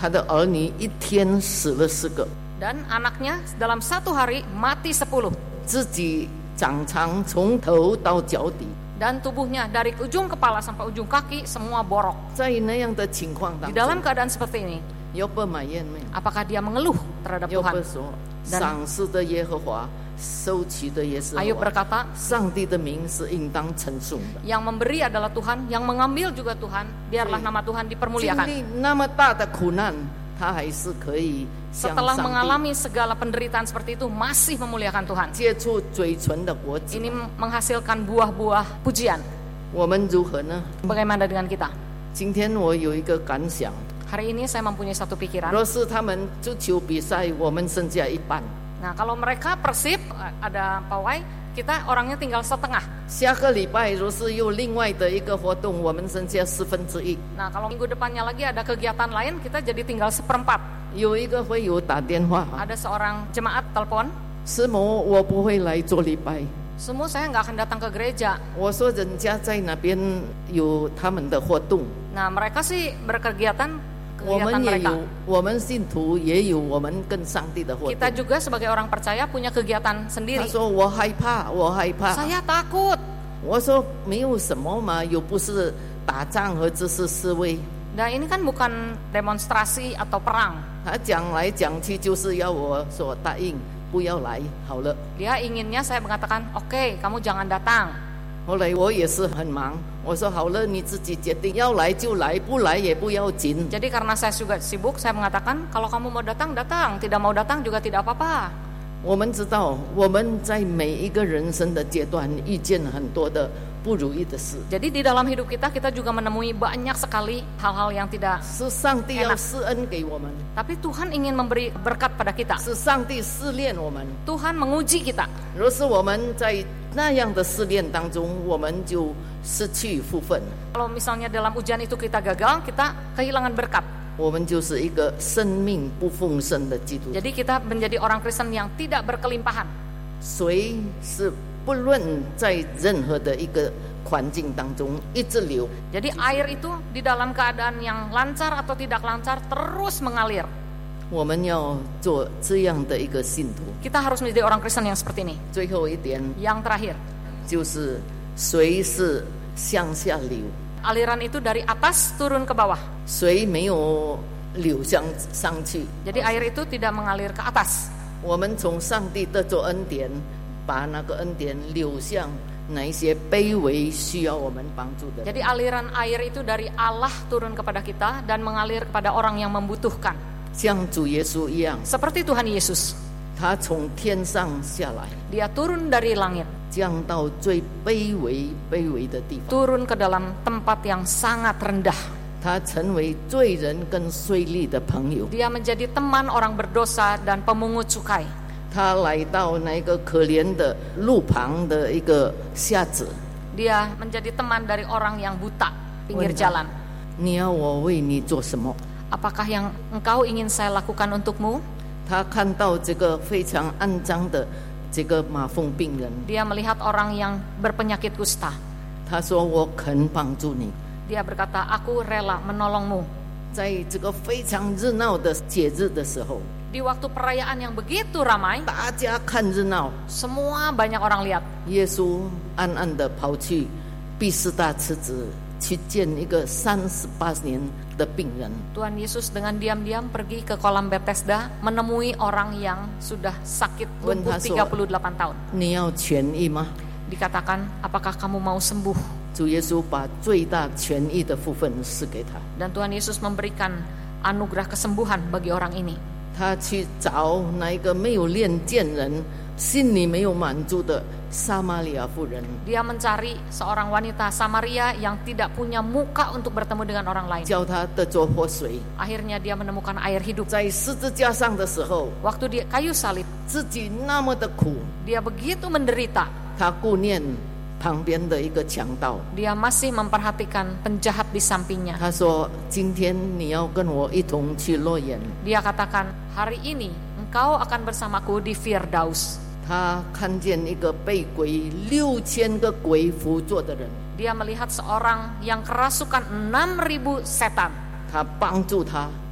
他的儿女一天死了10个， Dan anaknya dalam 1 hari mati 10. 自己长疮从头到脚底。 Dan tubuhnya dari ujung kepala sampai ujung kaki semua borok. 在那样的情况 Di 当 dalam 中， keadaan seperti ini, 约伯埋怨没有？ apakah dia mengeluh terhadap 约 Tuhan? 伯说：“赏赐的耶和华，收取的也是 Ayub 耶和华。 berkata, 上帝的名是应当称颂的。 yang memberi adalah Tuhan, yang mengambil juga Tuhan. Biarlah nama Tuhan 经 dipermuliakan. 历那么大的苦难，他还是可以向 Setelah 上帝 mengalami segala penderitaan seperti itu, masih memuliakan Tuhan. 结出嘴唇的果子。 Ini menghasilkan buah-buah pujian. 我们如何呢？ Bagaimana dengan kita? 今天我有一个感想， Hari ini saya mempunyai satu pikiran. 若是他们足球比赛，我们剩下一半； Nah, kalau mereka Persib ada pawai, kita orangnya tinggal setengah. 下个礼拜若是有另外的一个活动，我们剩下1/4。 Nah, kalau minggu depannya lagi ada kegiatan lain, kita jadi tinggal 1/4. 有一个会友打电话， Ada seorang jemaat telepon, 师母，我不会来做礼拜。 semua saya nggak akan datang ke gereja. 我说人家在那边有他们的活动， Nah, mereka sih berkegiatan 我们也 mereka. 有，我们信徒也有我们跟上帝的活 Kita 动。 juga sebagai orang percaya punya kegiatan 他 sendiri. 说我害怕，我害怕。 Saya takut. 我说没有什么嘛，又不是打仗和这是示威。 Nah, ini kan bukan demonstrasi atau perang. 他讲来讲去就是要我说答应不要来好了。 Dia inginnya saya mengatakan, oke, kamu jangan datang. 后来我也是很忙，我说好了，你自己决定，要来就来，不来也不要紧。 Jadi karena saya juga sibuk, saya mengatakan, kalau kamu mau datang, datang. Tidak mau datang juga tidak apa-apa. 我们知道我们在每一个人生的阶段遇见很多的不如意的事， Jadi di dalam hidup kita, kita juga menemui banyak sekali hal-hal yang tidak. 是上帝要施恩给我们， Tapi Tuhan ingin memberi berkat pada kita. 是上帝试炼我们。 Tuhan menguji kita. 若是我们在那样的试炼当中，我们就失去福分， Kalau misalnya dalam ujian itu kita gagal, kita kehilangan berkat. 我们就是一个生命不丰盛的基督徒。 Jadi kita menjadi orang Kristen yang tidak berkelimpahan. 水是不论在任何的一个环境当中一直流， Jadi air itu di dalam keadaan yang lancar atau tidak lancar terus mengalir. 我们要做这样的一个信徒。 Kita harus menjadi orang Kristen yang seperti ini. 最后一点 Yang terakhir, 就是水是向下流， aliran itu dari atas turun ke bawah. 水没有流向上去。 Jadi air itu tidak mengalir ke atas. 我们从上帝得着恩典，把那个恩典流向那一些卑微需要我们帮助的人。 Jadi aliran air itu dari Allah turun kepada kita dan mengalir kepada orang yang membutuhkan. 像主耶稣一样， Seperti Tuhan Yesus, 他从天上下来， Dia turun dari langit, 降到最卑微的地方。 turun ke dalam tempat yang sangat rendah. 他成为罪人跟税吏的朋友， Dia menjadi teman orang berdosa dan pemungut cukai. 他来到那个可怜的路旁的一个瞎子， Dia menjadi teman dari orang yang buta pinggir jalan. 你要我为你做什么？ Apakah yang engkau ingin saya lakukan untukmu? 他看到这个非常肮脏的这个麻风病人， Dia melihat orang yang berpenyakit kusta. 他说我肯帮助你。 Dia berkata, aku rela menolongmu. 在这个非常热闹的节日的时候， Di waktu perayaan yang begitu ramai, 大家看热闹， semua banyak orang lihat. 耶稣暗暗地跑去毕士大池子去见一个38年的病人。 Tuhan Yesus dengan diam-diam pergi ke kolam Bethesda menemui orang yang sudah sakit lumpuh 38 tahun. 你要痊愈吗？ Dikatakan, apakah kamu mau sembuh? 主耶稣把最大痊愈的福分赐给他。 Dan Tuhan Yesus memberikan anugerah kesembuhan bagi orang ini. 他去找那一个没有练见人、心里没有满足的撒玛利亚妇人， Dia mencari seorang wanita Samaria yang tidak punya muka untuk bertemu dengan orang lain. 叫他得着活水。 Akhirnya dia menemukan air hidup. 在十字架上的时候， Waktu dia kayu salib, 自己那么的苦， dia begitu menderita. 他顾念旁边的一个强盗。 Dia masih memperhatikan penjahat di sampingnya. 他说：“今天你要跟我一同去乐园。” Dia katakan, hari ini engkau akan bersamaku di Firdaus. 他看见一个被鬼6000个鬼附着的人， Dia melihat seorang yang kerasukan 6.000 setan. 他帮助他